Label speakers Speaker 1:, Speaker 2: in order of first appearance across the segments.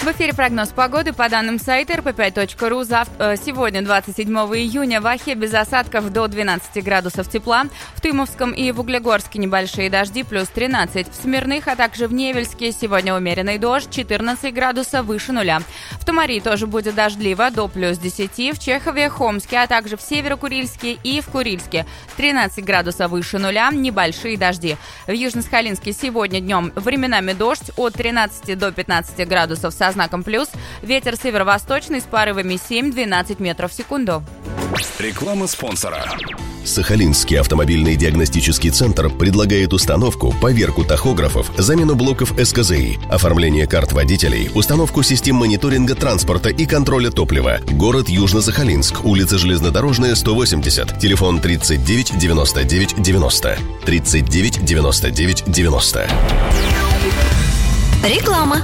Speaker 1: В эфире прогноз погоды по данным сайта rp5.ru. Сегодня, 27 июня, в Ахе без осадков до 12 градусов тепла. В Тымовском и в Углегорске небольшие дожди, плюс 13. В Смирных, а также в Невельске сегодня умеренный дождь, 14 градусов выше нуля. В Томари тоже будет дождливо, до плюс 10. В Чехове, Хомске, а также в Северо-Курильске и в Курильске 13 градусов выше нуля, небольшие дожди. В Южно-Сахалинске сегодня днем временами дождь, от 13 до 15 градусов со знаком плюс. Ветер северо-восточный с порывами 7-12 метров в секунду.
Speaker 2: Реклама спонсора.
Speaker 3: Сахалинский автомобильный диагностический центр предлагает установку, поверку тахографов, замену блоков СКЗИ, оформление карт водителей, установку систем мониторинга транспорта и контроля топлива. Город Южно-Сахалинск, улица Железнодорожная, 180, телефон 39 99 90, 39 99 90.
Speaker 4: Реклама.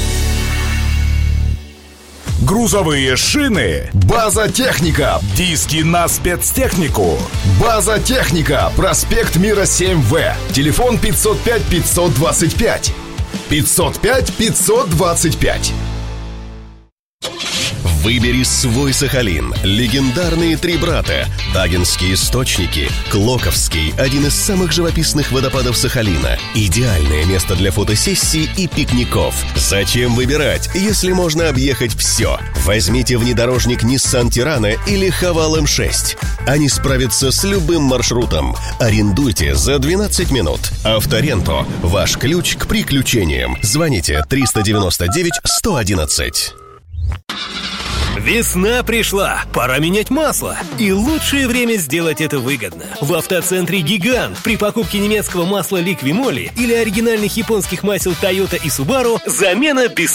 Speaker 2: Грузовые шины. База Техника. Диски на спецтехнику. База Техника. Проспект Мира 7В. Телефон 505 525. 505 525.
Speaker 3: Выбери свой Сахалин. Легендарные три брата. Тагинские источники. Клоковский, один из самых живописных водопадов Сахалина. Идеальное место для фотосессий и пикников. Зачем выбирать, если можно объехать все? Возьмите внедорожник Nissan Tirana или Haval M6. Они справятся с любым маршрутом. Арендуйте за 12 минут. Авторенто. Ваш ключ к приключениям. Звоните 399 111.
Speaker 5: Весна пришла, пора менять масло. И лучшее время сделать это выгодно. В автоцентре «Гигант» при покупке немецкого масла «Ликвимоли» или оригинальных японских масел «Тойота» и «Субару» замена без